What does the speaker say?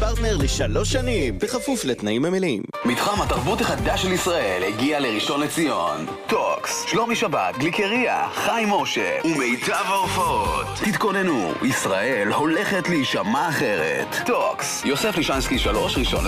פרטנר ל3 שנים, בכפוף לתנאים המלאים. מתחם התרבות החדש של ישראל הגיע לראשון לציון. טוקס, שלומי שבת, גליקריה, חיים משה ומיטב ההופעות. תתכוננו, ישראל הולכת להישמע אחרת. טוקס, יוסף לישנסקי 3, ראשון